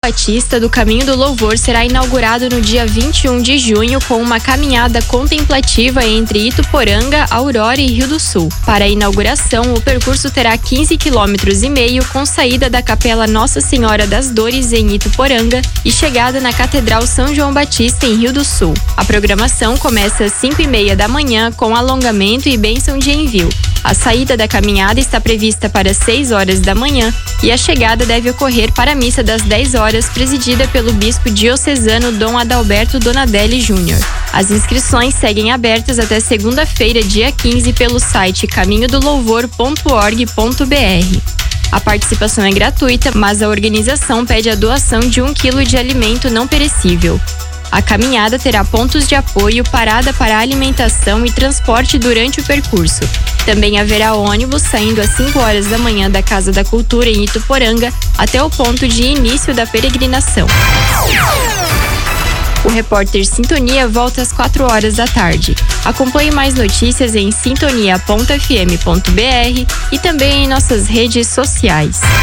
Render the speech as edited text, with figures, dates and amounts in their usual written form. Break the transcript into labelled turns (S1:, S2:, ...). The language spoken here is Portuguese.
S1: Batista do Caminho do Louvor será inaugurado no dia 21 de junho com uma caminhada contemplativa entre Ituporanga, Aurora e Rio do Sul. Para a inauguração, o percurso terá 15,5 km com saída da Capela Nossa Senhora das Dores em Ituporanga e chegada na Catedral São João Batista em Rio do Sul. A programação começa às 5h30 da manhã com alongamento e bênção de envio. A saída da caminhada está prevista para 6 horas da manhã e a chegada deve ocorrer para a missa das 10 horas, presidida pelo bispo diocesano Dom Adalberto Donadelli Júnior. As inscrições seguem abertas até segunda-feira, dia 15, pelo site caminhodoLouvor.org.br. A participação é gratuita, mas a organização pede a doação de 1 kg de alimento não perecível. A caminhada terá pontos de apoio, parada para alimentação e transporte durante o percurso. Também haverá ônibus saindo às 5 horas da manhã da Casa da Cultura em Ituporanga até o ponto de início da peregrinação. O repórter Sintonia volta às 4 horas da tarde. Acompanhe mais notícias em sintonia.fm.br e também em nossas redes sociais.